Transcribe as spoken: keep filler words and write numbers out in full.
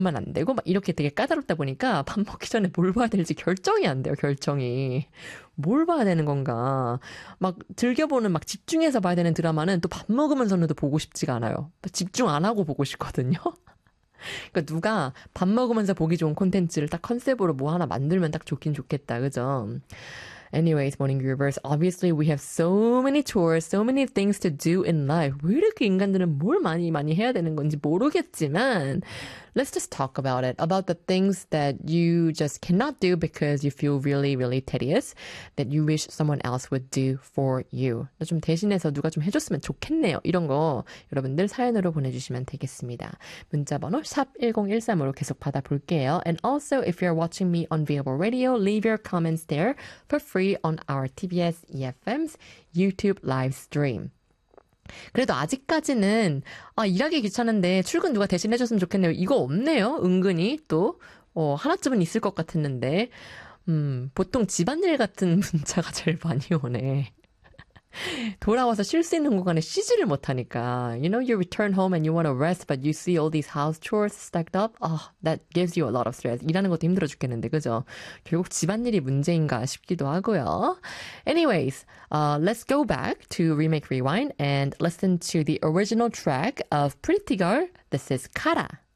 안 되고 막 이렇게 되게 까다롭다 보니까 밥 먹기 전에 뭘 봐야 될지 결정이 안 돼요. 결정이. 뭘 봐야 되는 건가. 막 즐겨보는 막 집중해서 봐야 되는 드라마는 또 밥 먹으면서는 보고 싶지가 않아요. 집중 안 하고 보고 싶거든요. 그러니까 누가 밥 먹으면서 보기 좋은 콘텐츠를 딱 컨셉으로 뭐 하나 만들면 딱 좋긴 좋겠다. 그죠? Anyways, morning groovers, obviously we have so many chores, so many things to do in life. 왜 이렇게 인간들은 뭘 많이 많이 해야 되는 건지 모르겠지만 let's just talk about it, about the things that you just cannot do because you feel really, really tedious, that you wish someone else would do for you. 좀 대신해서 누가 좀 해줬으면 좋겠네요. 이런 거 여러분들 사연으로 보내주시면 되겠습니다. 문자번호 샵 일공일삼으로 계속 받아볼게요. And also, if you're watching me on Viable Radio, leave your comments there for free on our 티비에스 이에프엠's YouTube live stream. 그래도 아직까지는 아 일하기 귀찮은데 출근 누가 대신 해줬으면 좋겠네요. 이거 없네요. 은근히 또 어, 하나쯤은 있을 것 같았는데 음, 보통 집안일 같은 문자가 제일 많이 오네. 돌아와서 쉴 수 있는 공간에 쉬지를 못하니까. You know, you return home and you want to rest, but you see all these house chores stacked up. Oh, that gives you a lot of stress. 일하는 것도 힘들어 죽겠는데, 그죠? 결국 집안일이 문제인가 싶기도 하고요. Anyways, uh, let's go back to Remake Rewind and listen to the original track of Pretty Girl. This is Kara.